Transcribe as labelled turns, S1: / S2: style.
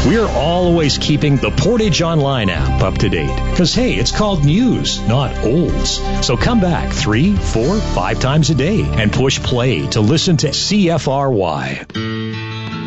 S1: We're always keeping the Portage Online app up to date. Because, hey, it's called news, not olds. So come back 3, 4, 5 times a day and push play to listen to CFRY.